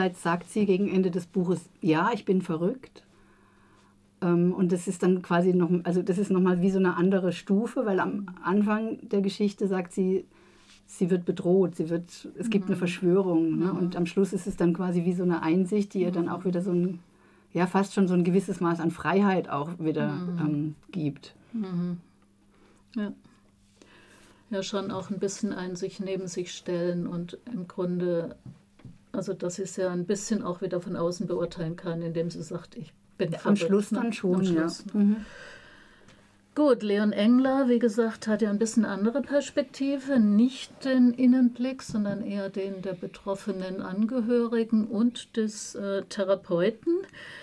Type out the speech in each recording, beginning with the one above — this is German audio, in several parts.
sagt sie gegen Ende des Buches, ja, ich bin verrückt. Und das ist dann quasi noch, also das ist nochmal wie so eine andere Stufe, weil am Anfang der Geschichte sagt sie, sie wird bedroht, es gibt eine Verschwörung. Ne? Und am Schluss ist es dann quasi wie so eine Einsicht, die ihr dann auch wieder so ein, ja, fast schon so ein gewisses Maß an Freiheit auch wieder gibt. Ja. Ja, schon auch ein bisschen ein sich neben sich stellen und im Grunde, also dass sie es ja ein bisschen auch wieder von außen beurteilen kann, indem sie sagt, ich bin verrückt. Am Schluss dann schon, am Schluss, ja. Ne? Gut, Leon Engler, wie gesagt, hat ja ein bisschen andere Perspektive, nicht den Innenblick, sondern eher den der betroffenen Angehörigen und des Therapeuten.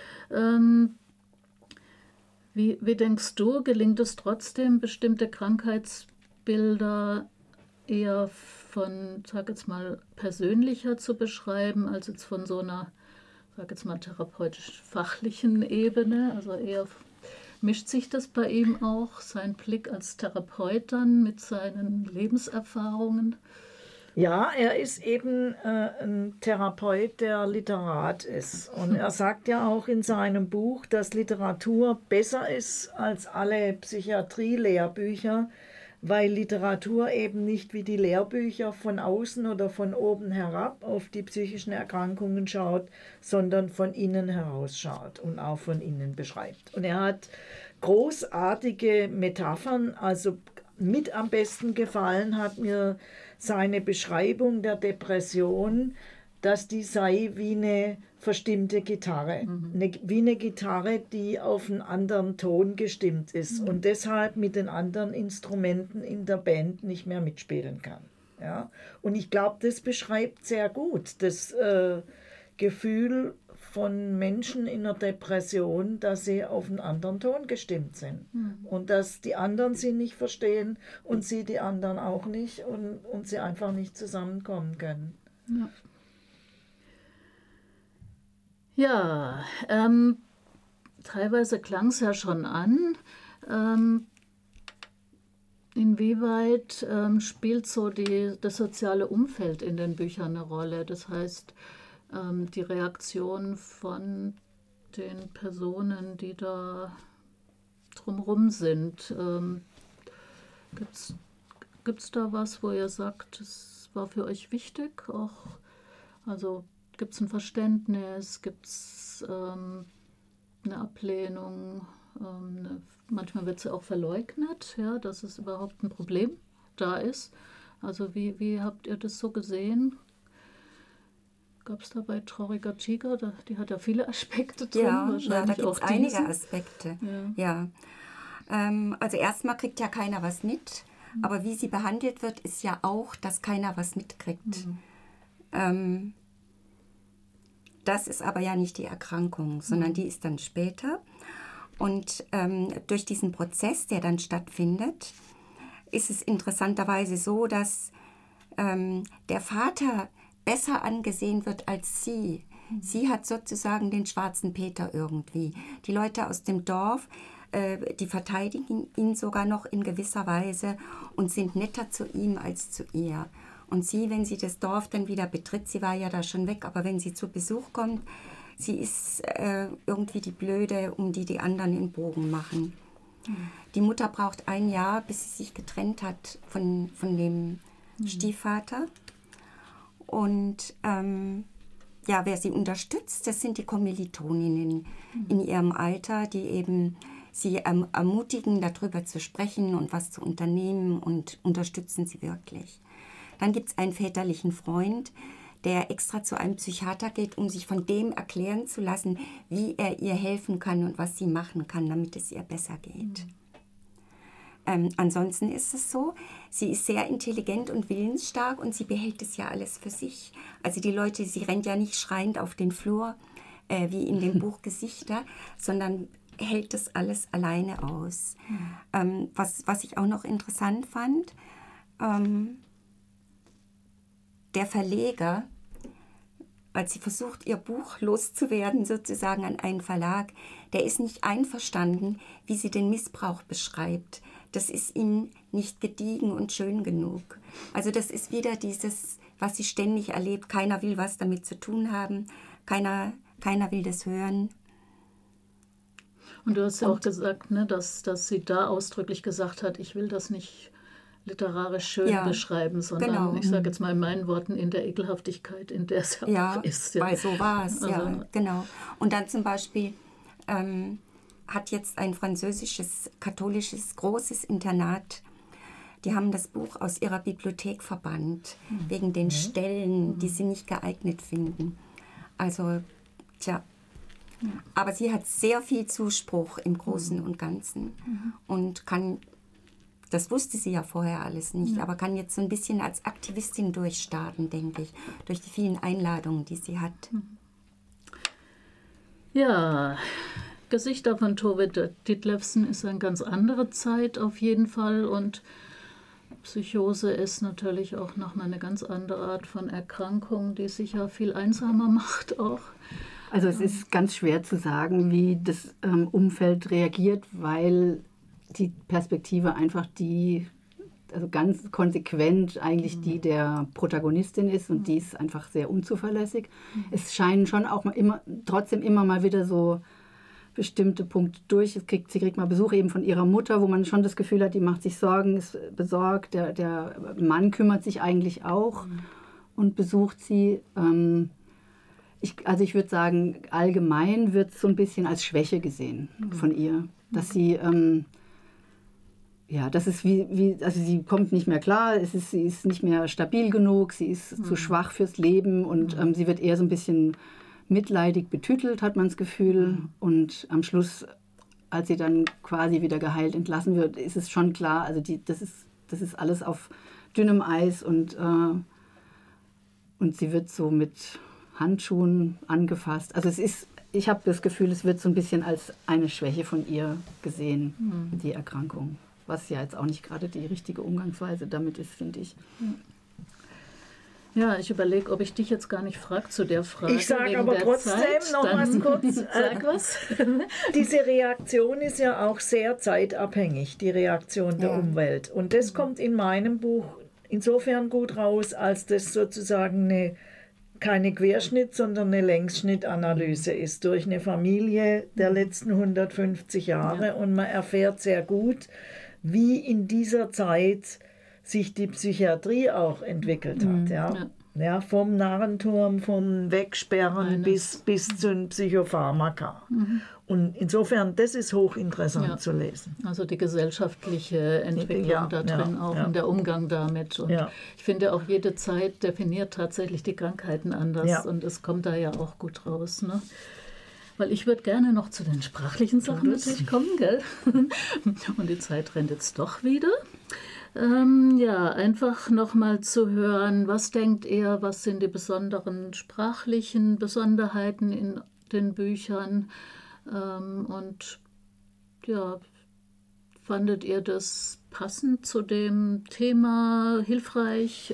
Wie denkst du, gelingt es trotzdem, bestimmte Krankheitsbilder eher von, sag jetzt mal, persönlicher zu beschreiben, als jetzt von so einer, sag jetzt mal, therapeutisch-fachlichen Ebene? Also eher mischt sich das bei ihm auch, sein Blick als Therapeut dann mit seinen Lebenserfahrungen? Ja, er ist eben ein Therapeut, der Literat ist. Und er sagt ja auch in seinem Buch, dass Literatur besser ist als alle Psychiatrie-Lehrbücher, weil Literatur eben nicht wie die Lehrbücher von außen oder von oben herab auf die psychischen Erkrankungen schaut, sondern von innen heraus schaut und auch von innen beschreibt. Und er hat großartige Metaphern, also mit am besten gefallen hat mir seine Beschreibung der Depression, dass die sei wie eine verstimmte Gitarre. Wie eine Gitarre, die auf einen anderen Ton gestimmt ist und deshalb mit den anderen Instrumenten in der Band nicht mehr mitspielen kann. Ja? Und ich glaube, das beschreibt sehr gut das Gefühl von Menschen in einer Depression, dass sie auf einen anderen Ton gestimmt sind. Und dass die anderen sie nicht verstehen und sie die anderen auch nicht und sie einfach nicht zusammenkommen können. Ja, teilweise klang es ja schon an. Inwieweit spielt so das soziale Umfeld in den Büchern eine Rolle? Das heißt, die Reaktion von den Personen, die da drumherum sind. Gibt's da was, wo ihr sagt, das war für euch wichtig? Auch, also gibt es ein Verständnis, gibt es eine Ablehnung? Manchmal wird sie auch verleugnet, ja, dass es überhaupt ein Problem da ist. Also wie habt ihr das so gesehen? Gab es da bei Trauriger Tiger, die hat ja viele Aspekte drin. Ja, da gibt es einige Aspekte. Ja. Also erstmal kriegt ja keiner was mit, aber wie sie behandelt wird, ist ja auch, dass keiner was mitkriegt. Das ist aber ja nicht die Erkrankung, sondern die ist dann später. Und durch diesen Prozess, der dann stattfindet, ist es interessanterweise so, dass der Vater besser angesehen wird als sie. Sie hat sozusagen den schwarzen Peter irgendwie. Die Leute aus dem Dorf, die verteidigen ihn sogar noch in gewisser Weise und sind netter zu ihm als zu ihr. Und sie, wenn sie das Dorf dann wieder betritt, sie war ja da schon weg, aber wenn sie zu Besuch kommt, sie ist irgendwie die Blöde, um die anderen in Bogen machen. Die Mutter braucht 1 Jahr, bis sie sich getrennt hat von dem Stiefvater. Und ja, wer sie unterstützt, das sind die Kommilitoninnen in ihrem Alter, die eben sie ermutigen, darüber zu sprechen und was zu unternehmen und unterstützen sie wirklich. Dann gibt es einen väterlichen Freund, der extra zu einem Psychiater geht, um sich von dem erklären zu lassen, wie er ihr helfen kann und was sie machen kann, damit es ihr besser geht. Ansonsten ist es so, sie ist sehr intelligent und willensstark und sie behält es ja alles für sich. Also die Leute, sie rennt ja nicht schreiend auf den Flur, wie in dem Buch Gesichter, sondern hält das alles alleine aus. Was ich auch noch interessant fand, der Verleger, als sie versucht, ihr Buch loszuwerden, sozusagen an einen Verlag, der ist nicht einverstanden, wie sie den Missbrauch beschreibt. Das ist ihm nicht gediegen und schön genug. Also das ist wieder dieses, was sie ständig erlebt. Keiner will was damit zu tun haben. keiner will das hören. Und du hast ja auch gesagt, ne, dass sie da ausdrücklich gesagt hat, ich will das nicht literarisch schön beschreiben, sondern genau. Ich sage jetzt mal in meinen Worten, in der Ekelhaftigkeit, in der es auch ist. Ja, weil so war es, ja, genau. Und dann zum Beispiel hat jetzt ein französisches, katholisches, großes Internat, die haben das Buch aus ihrer Bibliothek verbannt, wegen den Stellen, die sie nicht geeignet finden. Also, tja. Aber sie hat sehr viel Zuspruch im Großen und Ganzen und kann, das wusste sie ja vorher alles nicht, aber kann jetzt so ein bisschen als Aktivistin durchstarten, denke ich, durch die vielen Einladungen, die sie hat. Ja, Gesichter von Tove Ditlevsen ist eine ganz andere Zeit auf jeden Fall und Psychose ist natürlich auch nochmal eine ganz andere Art von Erkrankung, die sich ja viel einsamer macht auch. Also es ist ganz schwer zu sagen, wie das Umfeld reagiert, weil die Perspektive einfach also ganz konsequent eigentlich die der Protagonistin ist und die ist einfach sehr unzuverlässig. Es scheinen schon auch trotzdem immer mal wieder so bestimmte Punkte durch. Sie kriegt mal Besuch eben von ihrer Mutter, wo man schon das Gefühl hat, die macht sich Sorgen, ist besorgt. Der Mann kümmert sich eigentlich auch und besucht sie. Ich würde sagen, allgemein wird es so ein bisschen als Schwäche gesehen von ihr. Dass sie, das ist also sie kommt nicht mehr klar, sie ist nicht mehr stabil genug, sie ist zu schwach fürs Leben und sie wird eher so ein bisschen mitleidig betütelt, hat man das Gefühl. Und am Schluss, als sie dann quasi wieder geheilt entlassen wird, ist es schon klar, also das ist alles auf dünnem Eis und sie wird so mit Handschuhen angefasst. Also ich habe das Gefühl, es wird so ein bisschen als eine Schwäche von ihr gesehen, die Erkrankung. Was ja jetzt auch nicht gerade die richtige Umgangsweise damit ist, finde ich. Ja, ich überlege, ob ich dich jetzt gar nicht frage zu der Frage. Ich sage aber trotzdem noch was kurz. Sag was. Diese Reaktion ist ja auch sehr zeitabhängig, die Reaktion der Umwelt. Und das kommt in meinem Buch insofern gut raus, als das sozusagen keine Querschnitt, sondern eine Längsschnittanalyse ist durch eine Familie der letzten 150 Jahre. Ja. Und man erfährt sehr gut, wie in dieser Zeit sich die Psychiatrie auch entwickelt hat. Ja, vom Narrenturm, vom Wegsperren bis zu den Psychopharmaka. Und insofern, das ist hochinteressant zu lesen. Also die gesellschaftliche Entwicklung da drin auch und der Umgang damit. Und ich finde auch, jede Zeit definiert tatsächlich die Krankheiten anders und es kommt da ja auch gut raus. Ne? Weil ich würde gerne noch zu den sprachlichen Sachen natürlich kommen, gell? Und die Zeit rennt jetzt doch wieder. Einfach nochmal zu hören, was denkt ihr, was sind die besonderen sprachlichen Besonderheiten in den Büchern? Und fandet ihr das passend zu dem Thema, hilfreich?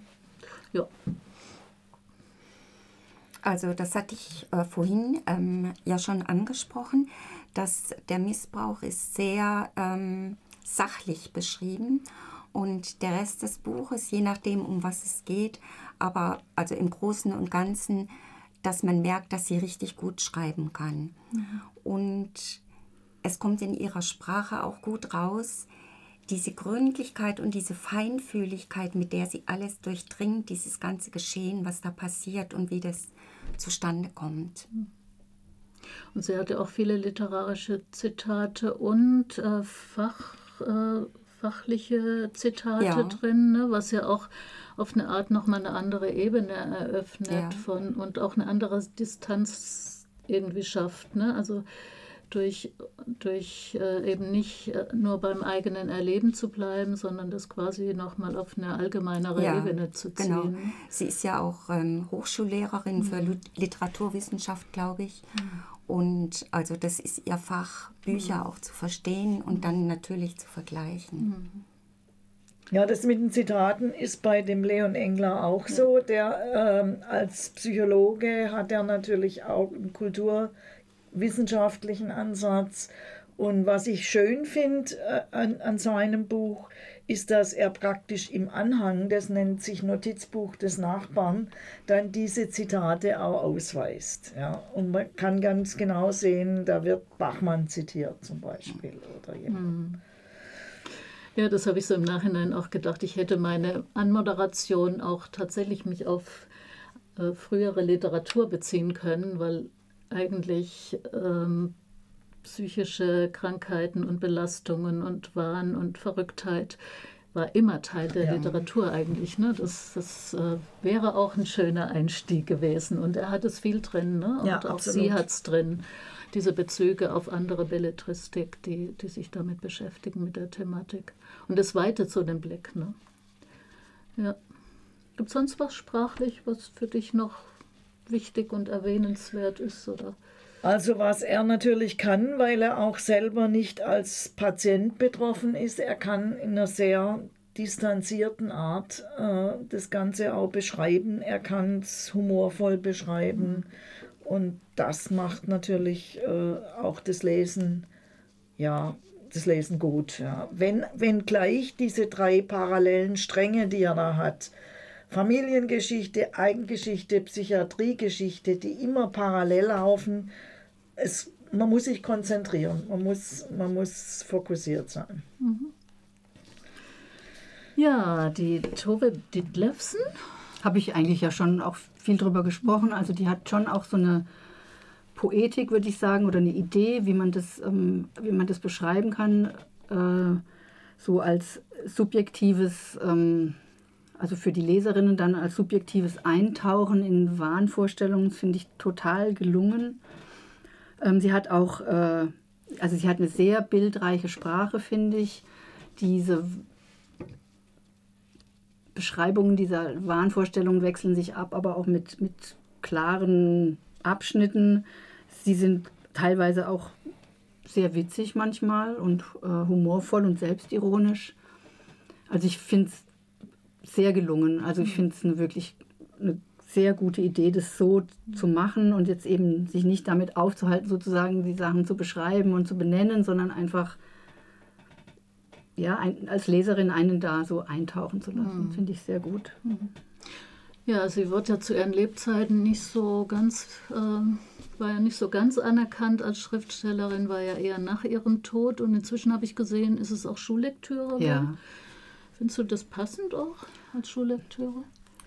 Also das hatte ich vorhin ja schon angesprochen, dass der Missbrauch ist sehr sachlich beschrieben und der Rest des Buches, je nachdem, um was es geht, aber also im Großen und Ganzen, dass man merkt, dass sie richtig gut schreiben kann. Und es kommt in ihrer Sprache auch gut raus, diese Gründlichkeit und diese Feinfühligkeit, mit der sie alles durchdringt, dieses ganze Geschehen, was da passiert und wie das zustande kommt. Und sie hatte auch viele literarische Zitate und fachliche Zitate drin, ne, was ja auch auf eine Art nochmal eine andere Ebene eröffnet und auch eine andere Distanz irgendwie schafft. Ne? Also durch eben nicht nur beim eigenen Erleben zu bleiben, sondern das quasi nochmal auf eine allgemeinere Ebene zu ziehen. Genau. Sie ist ja auch Hochschullehrerin für Literaturwissenschaft, glaube ich. Und also das ist ihr Fach, Bücher auch zu verstehen und dann natürlich zu vergleichen. Ja, das mit den Zitaten ist bei dem Leon Engler auch so. Der als Psychologe hat er natürlich auch einen kulturwissenschaftlichen Ansatz Und was ich schön finde an seinem Buch, ist, dass er praktisch im Anhang, das nennt sich Notizbuch des Nachbarn, dann diese Zitate auch ausweist. Ja? Und man kann ganz genau sehen, da wird Bachmann zitiert zum Beispiel oder jemand. Ja, das habe ich so im Nachhinein auch gedacht. Ich hätte meine Anmoderation auch tatsächlich mich auf frühere Literatur beziehen können, weil eigentlich psychische Krankheiten und Belastungen und Wahn und Verrücktheit war immer Teil der Literatur eigentlich. Ne? Das wäre auch ein schöner Einstieg gewesen. Und er hat es viel drin. Ne? Und Ja, auch absolut. sie hat es drin. Diese Bezüge auf andere Belletristik, die sich damit beschäftigen, mit der Thematik. Und es weitet so den Blick. Ne? Ja. Gibt es sonst was sprachlich, was für dich noch wichtig und erwähnenswert ist? Oder? Also was er natürlich kann, weil er auch selber nicht als Patient betroffen ist, er kann in einer sehr distanzierten Art das Ganze auch beschreiben. Er kann es humorvoll beschreiben und das macht natürlich auch das Lesen gut. Ja. Wenngleich diese 3 parallelen Stränge, die er da hat, Familiengeschichte, Eigengeschichte, Psychiatriegeschichte, die immer parallel laufen, man muss sich konzentrieren, man muss fokussiert sein. Ja, die Tove Ditlevsen. Habe ich eigentlich ja schon auch viel drüber gesprochen. Also die hat schon auch so eine Poetik, würde ich sagen, oder eine Idee, wie man das beschreiben kann, so als subjektives, also für die Leserinnen dann als subjektives Eintauchen in Wahnvorstellungen, finde ich total gelungen. Sie hat auch, sie hat eine sehr bildreiche Sprache, finde ich. Diese Beschreibungen dieser Wahnvorstellungen wechseln sich ab, aber auch mit klaren Abschnitten. Sie sind teilweise auch sehr witzig manchmal und humorvoll und selbstironisch. Also ich finde es sehr gelungen. Also ich finde es eine sehr gute Idee, das so zu machen und jetzt eben sich nicht damit aufzuhalten, sozusagen die Sachen zu beschreiben und zu benennen, sondern einfach als Leserin einen da so eintauchen zu lassen. Finde ich sehr gut. Ja, sie wird ja zu ihren Lebzeiten war ja nicht so ganz anerkannt als Schriftstellerin, war ja eher nach ihrem Tod und inzwischen habe ich gesehen, ist es auch Schullektüre. Ja. Findest du das passend auch als Schullektüre?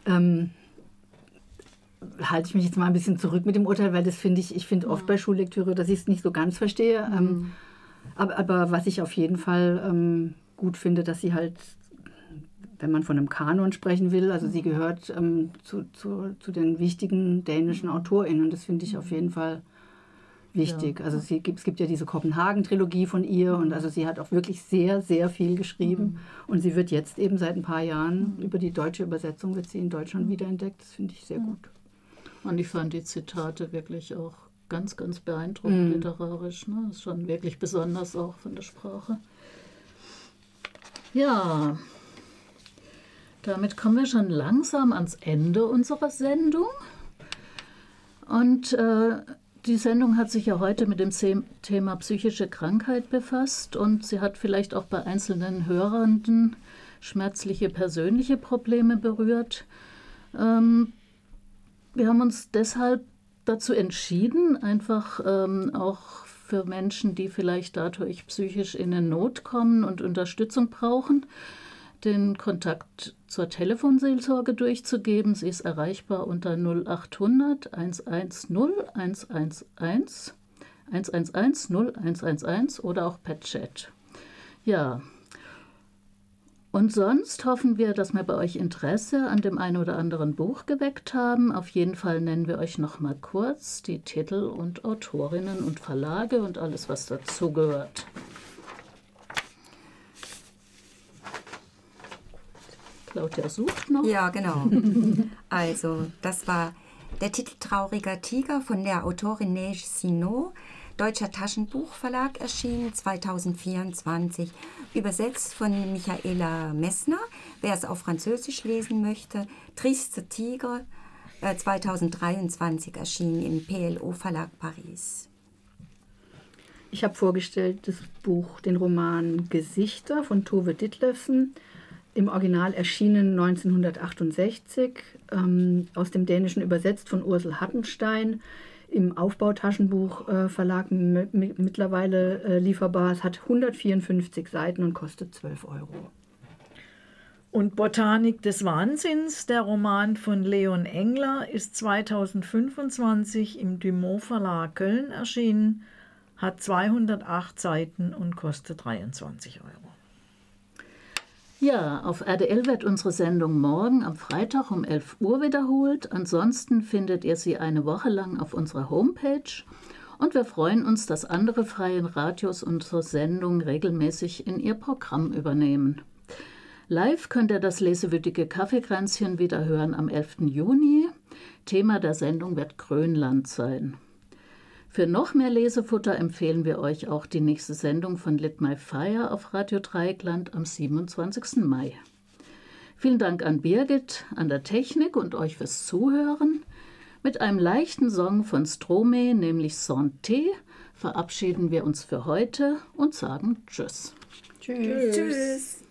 Halte ich mich jetzt mal ein bisschen zurück mit dem Urteil, weil das ich finde oft bei Schullektüre, dass ich es nicht so ganz verstehe. Aber was ich auf jeden Fall gut finde, dass sie halt, wenn man von einem Kanon sprechen will, also sie gehört zu den wichtigen dänischen AutorInnen. Das finde ich auf jeden Fall wichtig. Ja. Also es gibt ja diese Kopenhagen-Trilogie von ihr und also sie hat auch wirklich sehr, sehr viel geschrieben. Und sie wird jetzt eben seit ein paar Jahren über die deutsche Übersetzung wird sie in Deutschland wiederentdeckt. Das finde ich sehr gut. Und ich fand die Zitate wirklich auch ganz, ganz beeindruckend literarisch. Ne? Das ist schon wirklich besonders auch von der Sprache. Ja, damit kommen wir schon langsam ans Ende unserer Sendung. Und die Sendung hat sich ja heute mit dem Thema psychische Krankheit befasst und sie hat vielleicht auch bei einzelnen Hörenden schmerzliche persönliche Probleme berührt. Wir haben uns deshalb dazu entschieden, einfach auch für Menschen, die vielleicht dadurch psychisch in eine Not kommen und Unterstützung brauchen, den Kontakt zur Telefonseelsorge durchzugeben. Sie ist erreichbar unter 0800 110 111 111 0111 oder auch per Chat. Ja. Und sonst hoffen wir, dass wir bei euch Interesse an dem einen oder anderen Buch geweckt haben. Auf jeden Fall nennen wir euch noch mal kurz die Titel und Autorinnen und Verlage und alles, was dazugehört. Claudia sucht noch. Ja, genau. Also, das war der Titel Trauriger Tiger von der Autorin Neige Sinaud, Deutscher Taschenbuchverlag, erschienen 2024, übersetzt von Michaela Messner. Wer es auf Französisch lesen möchte, Triste Tigre, 2023 erschienen im PLO Verlag Paris. Ich habe vorgestellt das Buch, den Roman Gesichter von Tove Ditlevsen, im Original erschienen 1968, aus dem Dänischen übersetzt von Ursel Hattenstein, im Aufbautaschenbuch-Verlag mittlerweile lieferbar. Es hat 154 Seiten und kostet 12 €. Und Botanik des Wahnsinns, der Roman von Leon Engler, ist 2025 im Dumont Verlag Köln erschienen, hat 208 Seiten und kostet 23 €. Ja, auf RDL wird unsere Sendung morgen am Freitag um 11 Uhr wiederholt. Ansonsten findet ihr sie eine Woche lang auf unserer Homepage. Und wir freuen uns, dass andere freie Radios unsere Sendung regelmäßig in ihr Programm übernehmen. Live könnt ihr das lesewütige Kaffeekränzchen wieder hören am 11. Juni. Thema der Sendung wird Grönland sein. Für noch mehr Lesefutter empfehlen wir euch auch die nächste Sendung von Lit My Fire auf Radio Dreieckland am 27. Mai. Vielen Dank an Birgit, an der Technik und euch fürs Zuhören. Mit einem leichten Song von Stromae, nämlich Santé, verabschieden wir uns für heute und sagen Tschüss. Tschüss. Tschüss.